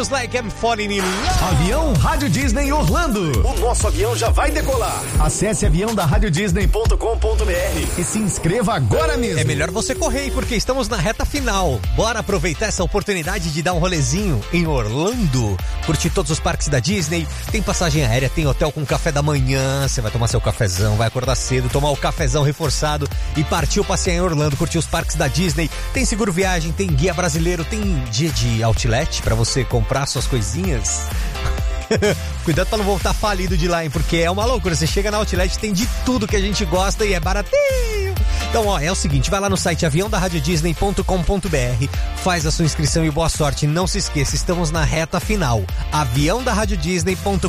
Like I'm falling in love. Avião Rádio Disney Orlando. O nosso avião já vai decolar. Acesse aviãodaradiodisney.com.br e se inscreva agora mesmo. É melhor você correr, porque estamos na reta final. Bora aproveitar essa oportunidade de dar um rolezinho em Orlando. Curtir todos os parques da Disney. Tem passagem aérea, tem hotel com café da manhã. Você vai tomar seu cafezão, vai acordar cedo, tomar o cafezão reforçado e partiu passear em Orlando, curtir os parques da Disney. Tem seguro viagem, tem guia brasileiro, tem dia de outlet pra você comprar suas coisinhas. Cuidado pra não voltar falido de lá, hein? Porque é uma loucura. Você chega na outlet, tem de tudo que a gente gosta e é baratinho. Então, ó, é o seguinte, vai lá no site aviãodaradiodisney.com.br, faz a sua inscrição e boa sorte. Não se esqueça, estamos na reta final. aviãodaradiodisney.com.br.